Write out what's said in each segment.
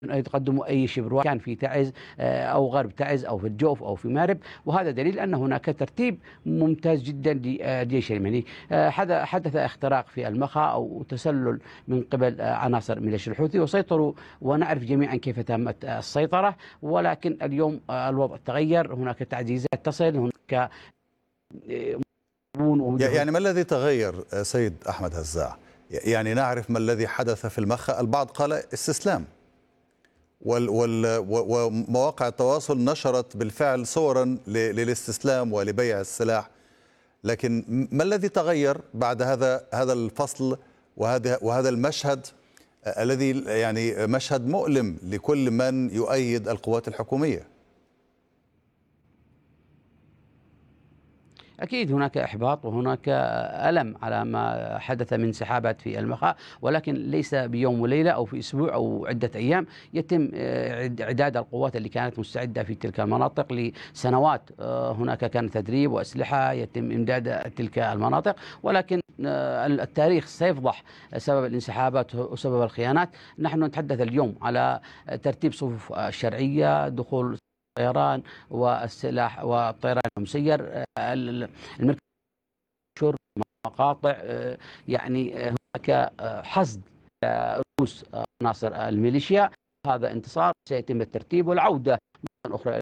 يقدموا أي شبر كان في تعز أو غرب تعز أو في الجوف أو في مارب، وهذا دليل أن هناك ترتيب ممتاز جدا للجيش اليمني. حدث اختراق في المخا أو تسلل من قبل عناصر ميليشيا الحوثي وسيطروا، ونعرف جميعا كيف تمت السيطرة. ولكن اليوم الوضع تغير، هناك تعزيزات تصل، هناك يعني ما الذي تغير سيد أحمد هزاع؟ يعني نعرف ما الذي حدث في المخا، البعض قال استسلام، ومواقع التواصل نشرت بالفعل صورا للاستسلام ولبيع السلاح، لكن ما الذي تغير بعد هذا الفصل وهذا المشهد الذي يعني مشهد مؤلم لكل من يؤيد القوات الحكومية؟ أكيد هناك إحباط وهناك ألم على ما حدث من سحابات في المخا، ولكن ليس بيوم وليلة أو في أسبوع أو عدة أيام. يتم إعداد القوات اللي كانت مستعدة في تلك المناطق لسنوات. هناك كان تدريب وأسلحة يتم إمداد تلك المناطق، ولكن التاريخ سيفضح سبب الانسحابات وسبب الخيانات. نحن نتحدث اليوم على ترتيب صفوف الشرعية، دخول الطيران والسلاح والطيران المسير، المركز، مقاطع، يعني هناك حصد رؤوس عناصر الميليشيا. هذا انتصار سيتم الترتيب والعودة مرة أخرى.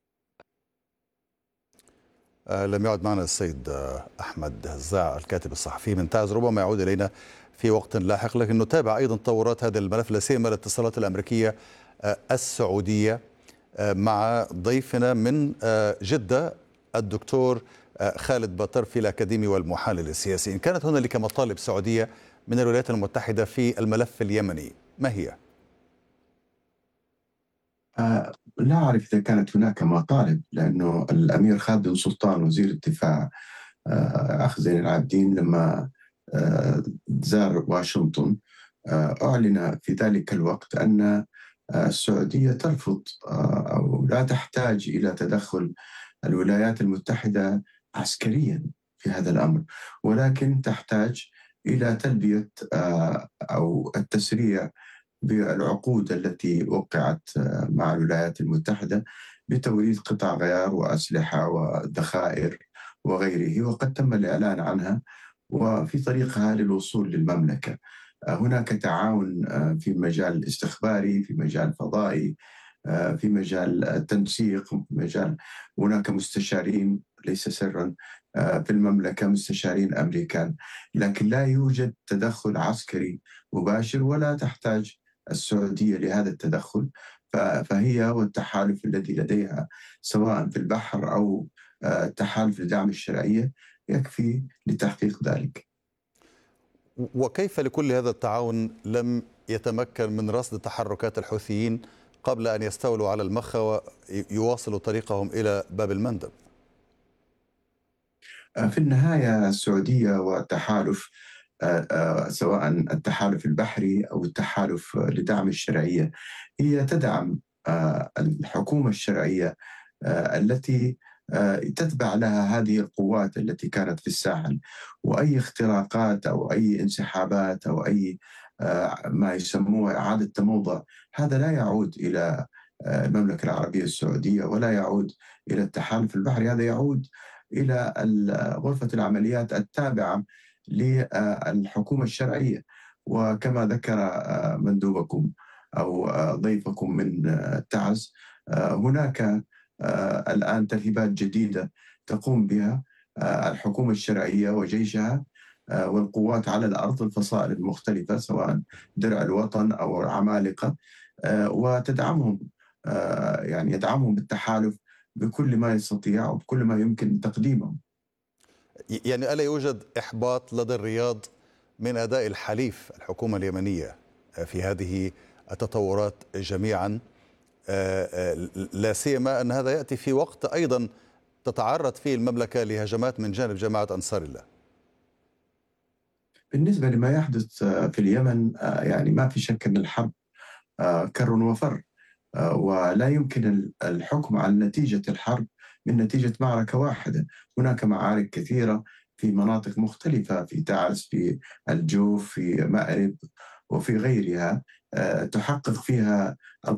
لم يعد معنا السيد أحمد هزاع الكاتب الصحفي من تعز، ربما يعود إلينا في وقت لاحق، لكن نتابع أيضا تطورات هذا الملف، لا سيما الاتصالات الأمريكية السعودية مع ضيفنا من جدة الدكتور خالد بطرفي الأكاديمي والمحلل السياسي. إن كانت هنالك مطالب سعودية من الولايات المتحدة في الملف اليمني، ما هي؟ لا أعرف إذا كانت هناك مطالب، لأنه الأمير خالد بن سلطان وزير الدفاع أخ زين العابدين لما زار واشنطن أعلن في ذلك الوقت أن السعودية ترفض أو لا تحتاج إلى تدخل الولايات المتحدة عسكريا في هذا الأمر، ولكن تحتاج إلى تلبية أو التسريع بالعقود التي وقعت مع الولايات المتحدة بتوريد قطع غيار وأسلحة وذخائر وغيره، وقد تم الإعلان عنها وفي طريقها للوصول للمملكة. هناك تعاون في مجال الاستخباري، في مجال فضائي، في مجال التنسيق، في مجال هناك مستشارين ليس سرا في المملكة، مستشارين أمريكان، لكن لا يوجد تدخل عسكري مباشر ولا تحتاج السعودية لهذا التدخل. فهي والتحالف الذي لديها سواء في البحر أو التحالف لدعم الشرعية يكفي لتحقيق ذلك. وكيف لكل هذا التعاون لم يتمكن من رصد تحركات الحوثيين قبل أن يستولوا على المخا ويواصلوا طريقهم إلى باب المندب؟ في النهاية السعودية والتحالف سواء التحالف البحري أو التحالف لدعم الشرعية هي تدعم الحكومة الشرعية التي تتبع لها هذه القوات التي كانت في الساحل، وأي اختراقات أو أي انسحابات أو أي ما يسموه إعادة تموضع، هذا لا يعود إلى المملكة العربية السعودية ولا يعود إلى التحالف البحري، هذا يعود إلى غرفة العمليات التابعة للحكومة الشرعية. وكما ذكر مندوبكم أو ضيفكم من تعز، هناك الآن ترهيبات جديدة تقوم بها الحكومة الشرعية وجيشها والقوات على الأرض، الفصائل المختلفة سواء درع الوطن أو العمالقة، وتدعمهم، يعني يدعمهم التحالف بكل ما يستطيع وبكل ما يمكن تقديمه. يعني ألا يوجد إحباط لدى الرياض من أداء الحليف الحكومة اليمنية في هذه التطورات جميعا، لا سيما أن هذا يأتي في وقت أيضا تتعرض فيه المملكة لهجمات من جانب جماعة أنصار الله؟ بالنسبة لما يحدث في اليمن، يعني ما في شك أن الحرب كر وفر، ولا يمكن الحكم على نتيجة الحرب من نتيجة معركة واحدة. هناك معارك كثيرة في مناطق مختلفة، في تعز، في الجوف، في مأرب وفي غيرها، تحقق فيها